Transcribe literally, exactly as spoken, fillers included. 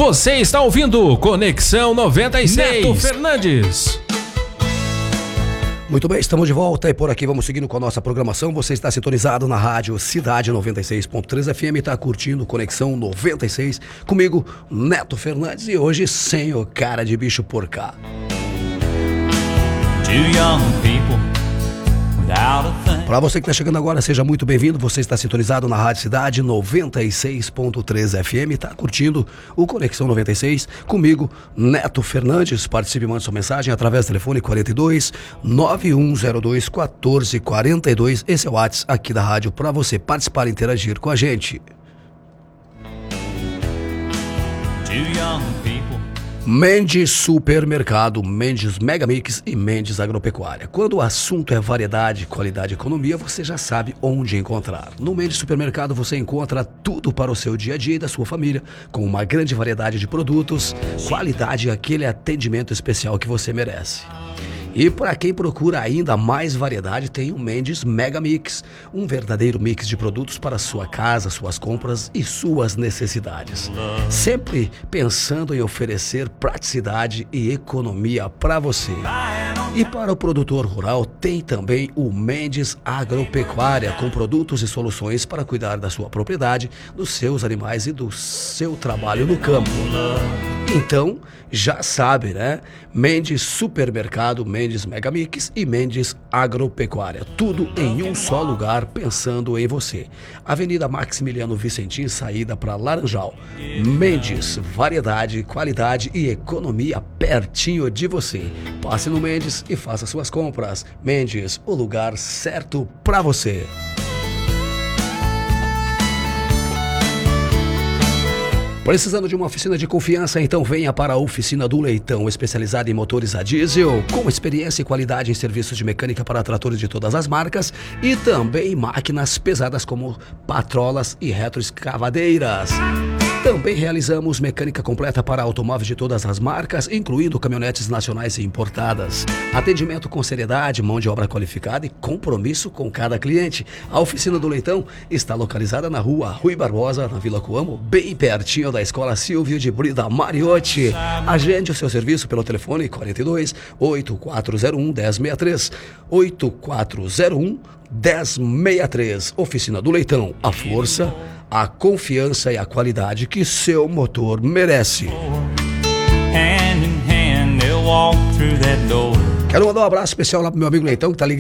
Você está ouvindo Conexão noventa e seis. Neto Fernandes. Muito bem, estamos de volta e por aqui vamos seguindo com a nossa programação. Você está sintonizado na rádio Cidade noventa e seis ponto três F M, está curtindo Conexão noventa e seis, comigo, Neto Fernandes, e hoje sem o cara de bicho por cá. Para você que está chegando agora, seja muito bem-vindo. Você está sintonizado na rádio Cidade noventa e seis ponto três F M, está curtindo o Conexão noventa e seis, comigo, Neto Fernandes. Participe e mande sua mensagem através do telefone quarenta e dois, nove um zero dois, quatorze quarenta e dois. Esse é o WhatsApp aqui da rádio para você participar e interagir com a gente. Mendes Supermercado, Mendes Mega Mix e Mendes Agropecuária. Quando o assunto é variedade, qualidade e economia, você já sabe onde encontrar. No Mendes Supermercado você encontra tudo para o seu dia a dia e da sua família, com uma grande variedade de produtos, qualidade e aquele atendimento especial que você merece. E para quem procura ainda mais variedade, tem o Mendes Mega Mix, um verdadeiro mix de produtos para sua casa, suas compras e suas necessidades. Sempre pensando em oferecer praticidade e economia para você. E para o produtor rural, tem também o Mendes Agropecuária, com produtos e soluções para cuidar da sua propriedade, dos seus animais e do seu trabalho no campo. Então, já sabe, né? Mendes Supermercado, Mendes Mega Mix e Mendes Agropecuária. Tudo em um só lugar, pensando em você. Avenida Maximiliano Vicentim, saída para Laranjal. Mendes, variedade, qualidade e economia pertinho de você. Passe no Mendes e faça suas compras. Mendes, o lugar certo para você. Precisando de uma oficina de confiança? Então venha para a Oficina do Leitão, especializada em motores a diesel, com experiência e qualidade em serviços de mecânica para tratores de todas as marcas e também máquinas pesadas como patrolas e retroescavadeiras. Também realizamos mecânica completa para automóveis de todas as marcas, incluindo caminhonetes nacionais e importadas. Atendimento com seriedade, mão de obra qualificada e compromisso com cada cliente. A Oficina do Leitão está localizada na rua Rui Barbosa, na Vila Coamo, bem pertinho da Escola Silvio de Brida Mariotti. Agende o seu serviço pelo telefone quarenta e dois, oito quatro zero um, um zero seis três, oito quatro zero um, um zero seis três. Oficina do Leitão, a força, a confiança e a qualidade que seu motor merece. Quero mandar um abraço especial lá pro meu amigo Leitão, que tá ligado